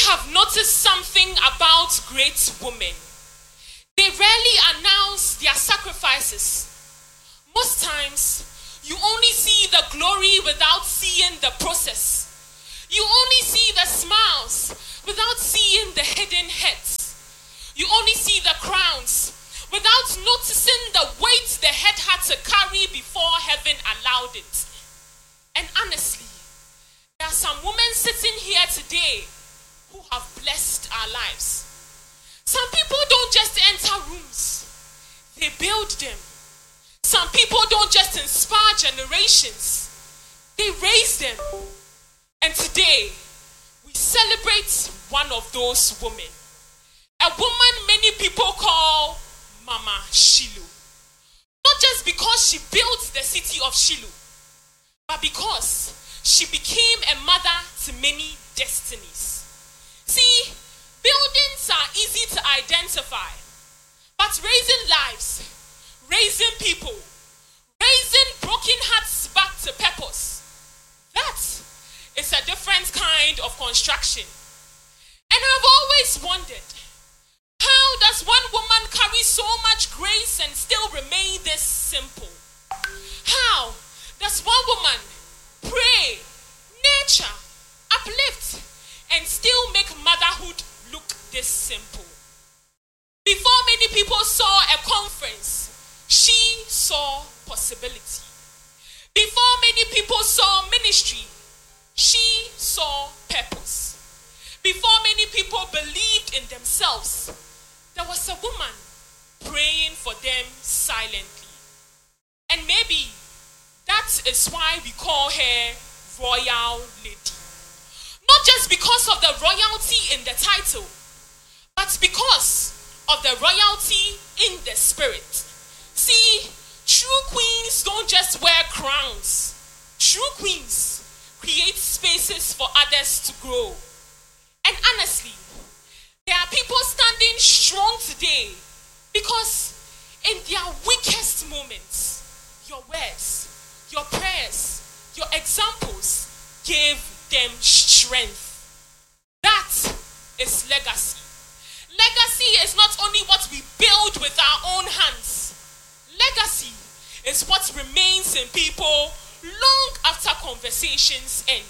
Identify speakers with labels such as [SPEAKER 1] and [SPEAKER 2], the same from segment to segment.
[SPEAKER 1] have noticed something about great women? They rarely announce their sacrifices. Most times, you only see the glory without seeing the process. You only see the smiles without seeing the hidden heads. You only see the crowns without noticing the weight the head had to carry before heaven allowed it. And honestly, there are some women sitting here today who have blessed our lives. Some people don't just enter rooms, they build them. Some people don't just inspire generations, they raise them. And today, we celebrate one of those women. A woman many people call Mama Shiloh. Not just because she built the city of Shiloh, but because she became a mother to many destinies. See, buildings are easy to identify, but raising lives, raising people, raising broken hearts back to purpose, that is a different kind of construction. And I've always wondered, how does one woman carry so much grace and still remain this simple? How does one woman pray, nurture, uplift, and still make motherhood look this simple? Before many people saw a conference, she saw possibility. Before many people saw ministry, she saw purpose. Before many people believed in themselves, there was a woman praying for them silently. And maybe that is why we call her Royal Lady. Not just because of the royalty in the title, but because of the royalty in the spirit. See, true queens don't just wear crowns. True queens create spaces for others to grow. And honestly, there are people standing strong today because in their weakest moments, your words, your prayers, your examples gave them strength. That is legacy. Legacy is not only what we build with our own hands. Legacy is what remains in people long after conversations end.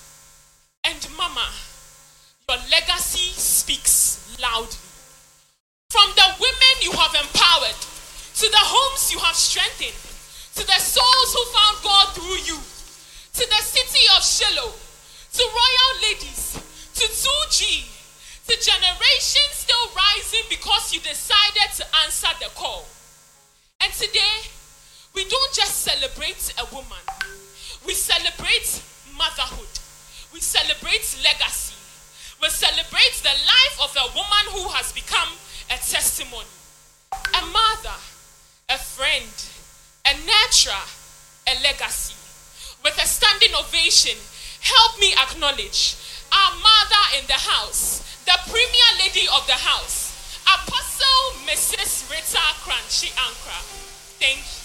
[SPEAKER 1] And Mama, your legacy speaks loudly. From the women you have empowered, to the homes you have strengthened, to the souls who found God through you, to the city of Shiloh, to royal ladies, to 2G, to generations still rising because you decided to answer the call. And today, we don't just celebrate a woman. We celebrate motherhood. We celebrate legacy. We celebrate the life of a woman who has become a testimony. A mother, a friend, a nurturer, a legacy. With a standing ovation, help me acknowledge our mother in the house, the premier lady of the house, Apostle Mrs. Rita Crunchy Ankra. Thank you.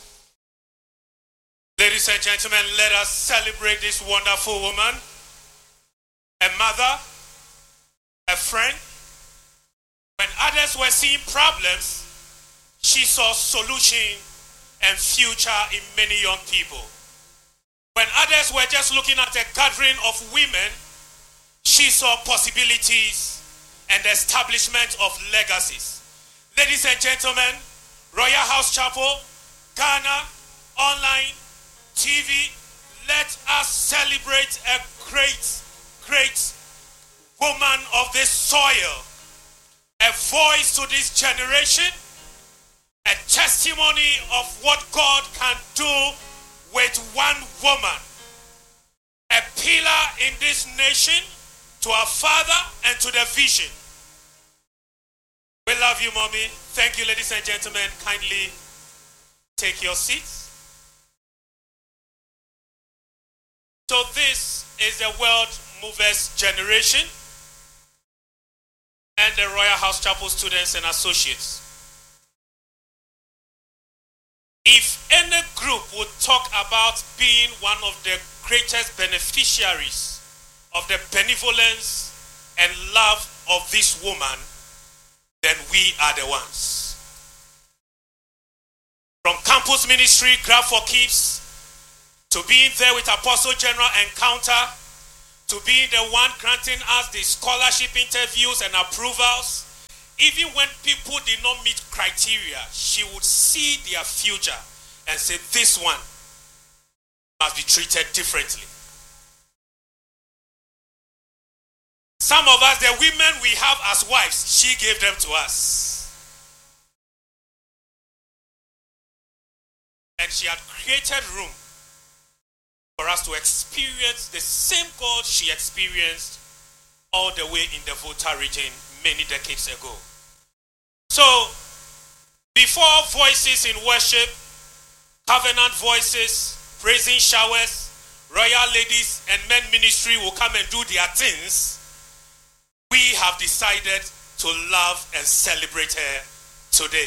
[SPEAKER 2] Ladies and gentlemen, let us celebrate this wonderful woman. A mother, a friend. When others were seeing problems, she saw solution and future in many young people. When others were just looking at a gathering of women, she saw possibilities and the establishment of legacies. Ladies and gentlemen, Royal House Chapel, Ghana, online, TV, let us celebrate a great woman of this soil, a voice to this generation, a testimony of what God can do with one woman, a pillar in this nation to our father and to the vision. We love you, Mommy. Thank you, ladies and gentlemen. Kindly take your seats. So this is the World Movers Generation and the Royal House Chapel students and associates. If any group would talk about being one of the greatest beneficiaries of the benevolence and love of this woman, then we are the ones. From campus ministry, Grab for Keeps, to being there with Apostle General Encounter, to being the one granting us the scholarship interviews and approvals. Even when people did not meet criteria, she would see their future and say, this one must be treated differently. Some of us, the women we have as wives, she gave them to us. And she had created room for us to experience the same God she experienced all the way in the Volta region many decades ago. So, before voices in worship, covenant voices, praising showers, royal ladies and men ministry will come and do their things, we have decided to love and celebrate her today.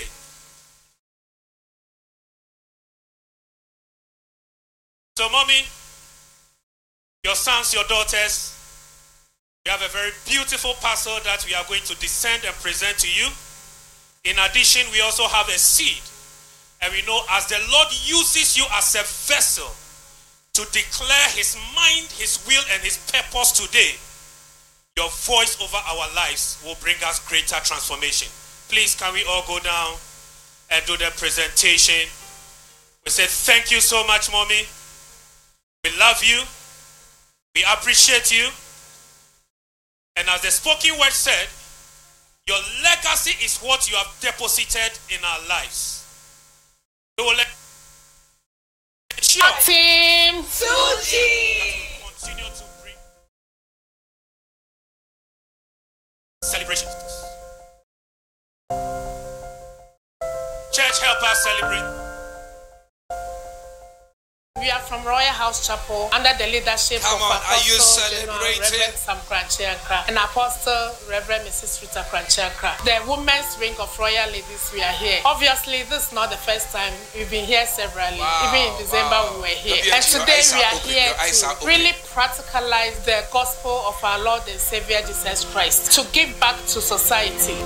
[SPEAKER 2] So, mommy, your sons, your daughters, we have a very beautiful parcel that we are going to descend and present to you. In addition, we also have a seed. And we know as the Lord uses you as a vessel to declare his mind, his will, and his purpose today, your voice over our lives will bring us greater transformation. Please, can we all go down and do the presentation? We say thank you so much, mommy. We love you. We appreciate you. And as the spoken word said, your legacy is what you have deposited in our lives. We will ensure
[SPEAKER 1] Team Suji.
[SPEAKER 2] Continue to bring celebrations. Church, help us celebrate.
[SPEAKER 1] We are from Royal House Chapel under the leadership of Apostle General Reverend Sam Kranchiankra and Apostle Reverend Mrs. Rita Kranchiankra. The Women's Wing of Royal Ladies, we are here. Obviously, this is not the first time. We've been here severally. Even in December, we were here. And today, we are here to really practicalize the gospel of our Lord and Savior Jesus Christ, to give back to society.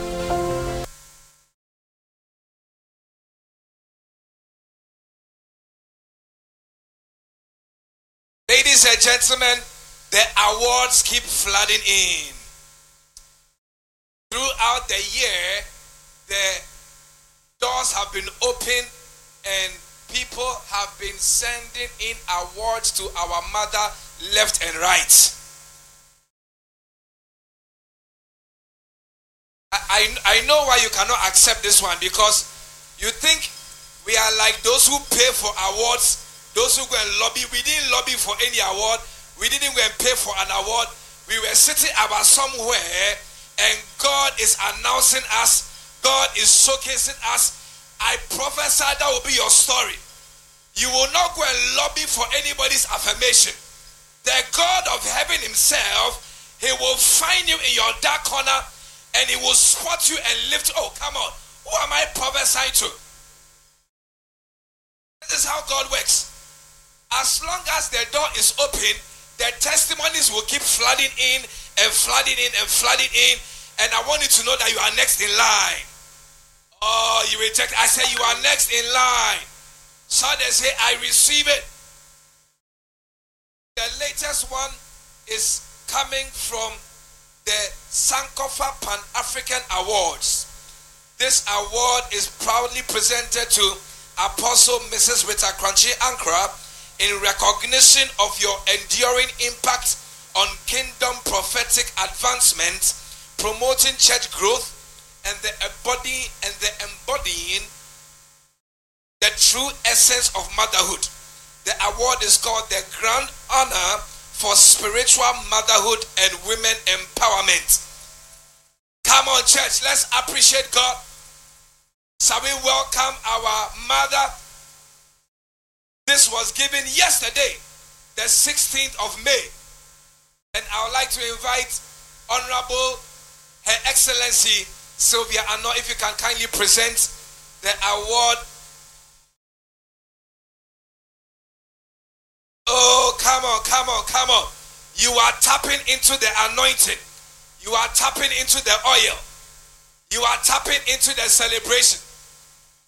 [SPEAKER 3] Ladies and gentlemen, the awards keep flooding in. Throughout the year, the doors have been opened and people have been sending in awards to our mother left and right. I know why you cannot accept this one, because you think we are like those who pay for awards. Those who go and lobby. We didn't lobby for any award. We didn't go and pay for an award. We were sitting about somewhere and God is announcing us. God is showcasing us. I prophesy that will be your story. You will not go and lobby for anybody's affirmation. The God of heaven himself, he will find you in your dark corner and he will spot you and lift. Oh, come on. Who am I prophesying to? This is how God works. As long as the door is open, the testimonies will keep flooding in and flooding in and flooding in. And I want you to know that you are next in line. Oh, you reject. I say you are next in line. So they say, I receive it. The latest one is coming from the Sankofa Pan-African Awards. This award is proudly presented to Apostle Mrs. Rita Kranchiankra in recognition of your enduring impact on kingdom prophetic advancement, promoting church growth, and the embodying the true essence of motherhood. The award is called the Grand Honor for Spiritual Motherhood and Women Empowerment. Come on, church, let's appreciate God. Shall we welcome our mother? This was given yesterday, the 16th of May. And I would like to invite Honorable Her Excellency Sylvia Ano, if you can kindly present the award. Oh, come on, come on, come on. You are tapping into the anointing. You are tapping into the oil. You are tapping into the celebration.